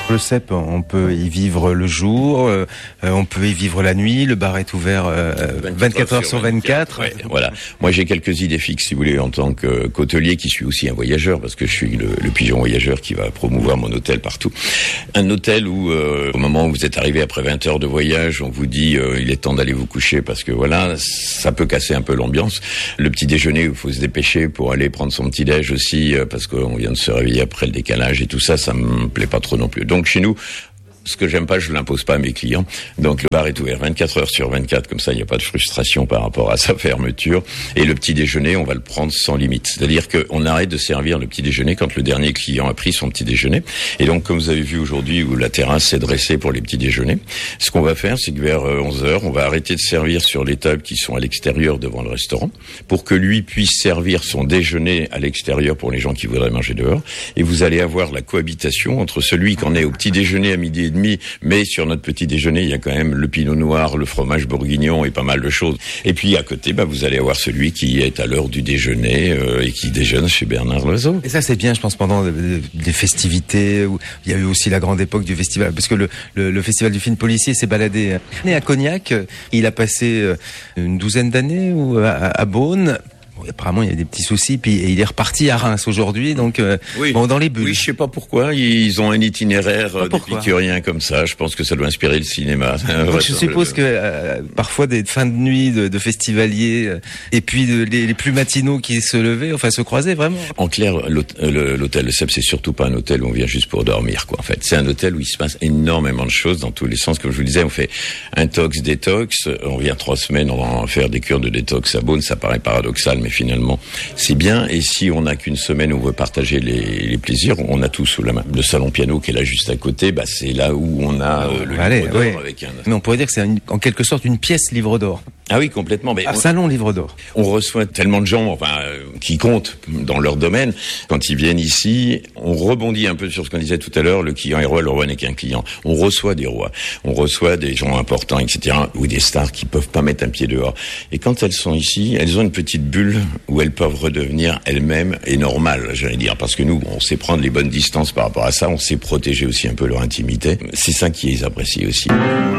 Le CEP, on peut y vivre le jour, on peut y vivre la nuit, le bar est ouvert 24 heures sur 24. Ouais, voilà. Moi j'ai quelques idées fixes, si vous voulez, en tant qu'hôtelier qui suis aussi un voyageur, parce que je suis le pigeon voyageur qui va promouvoir mon hôtel partout. Un hôtel où, au moment où vous êtes arrivé après 20 heures de voyage, on vous dit il est temps d'aller vous coucher, parce que voilà, ça peut casser un peu l'ambiance. Le petit déjeuner où il faut se dépêcher pour aller prendre son petit déj aussi, parce qu'on vient de se réveiller après le décalage et tout ça, ça me plaît pas trop non plus. Donc chez nous, ce que j'aime pas, je l'impose pas à mes clients. Donc le bar est ouvert 24 heures sur 24, comme ça il n'y a pas de frustration par rapport à sa fermeture. Et le petit déjeuner, on va le prendre sans limite. C'est-à-dire qu'on arrête de servir le petit déjeuner quand le dernier client a pris son petit déjeuner. Et donc comme vous avez vu aujourd'hui où la terrasse s'est dressée pour les petits déjeuners, ce qu'on va faire, c'est que vers 11 heures, on va arrêter de servir sur les tables qui sont à l'extérieur devant le restaurant pour que lui puisse servir son déjeuner à l'extérieur pour les gens qui voudraient manger dehors. Et vous allez avoir la cohabitation entre celui qu'on est au petit déjeuner à midi et demi, mais sur notre petit déjeuner, il y a quand même le pinot noir, le fromage bourguignon et pas mal de choses. Et puis à côté, vous allez avoir celui qui est à l'heure du déjeuner et qui déjeune chez Bernard Loiseau. Et ça c'est bien, je pense, pendant les festivités, où il y a eu aussi la grande époque du festival, parce que le festival du film policier s'est baladé à Cognac. Il a passé une douzaine d'années à Beaune. Bon, apparemment, il y a des petits soucis, puis il est reparti à Reims aujourd'hui, donc oui. Bon, dans les bulles. Oui, je sais pas pourquoi ils ont un itinéraire d'épicurien comme ça. Je pense que ça doit inspirer le cinéma. Donc, je suppose que parfois des fins de nuit de festivaliers et puis les plus matinaux qui se levaient, enfin se croisaient vraiment. En clair, l'hôtel Le Cep, c'est surtout pas un hôtel où on vient juste pour dormir, quoi. En fait, c'est un hôtel où il se passe énormément de choses dans tous les sens. Comme je vous le disais, on fait intox, détox. On vient 3 semaines, on va faire des cures de détox à Beaune. Ça paraît paradoxal, mais finalement, c'est bien. Et si on n'a qu'une semaine où on veut partager les plaisirs, on a tout sous la main. Le salon piano qui est là juste à côté, c'est là où on a le livre d'or avec un... Mais on pourrait dire que c'est en quelque sorte une pièce livre d'or. Ah oui, complètement. Mais salon livre d'or. On reçoit tellement de gens, qui comptent dans leur domaine. Quand ils viennent ici, on rebondit un peu sur ce qu'on disait tout à l'heure. Le client est roi, le roi n'est qu'un client. On reçoit des rois, on reçoit des gens importants, etc., ou des stars qui peuvent pas mettre un pied dehors. Et quand elles sont ici, elles ont une petite bulle où elles peuvent redevenir elles-mêmes et normales, j'allais dire, parce que nous, on sait prendre les bonnes distances par rapport à ça, on sait protéger aussi un peu leur intimité. C'est ça qu'ils apprécient aussi.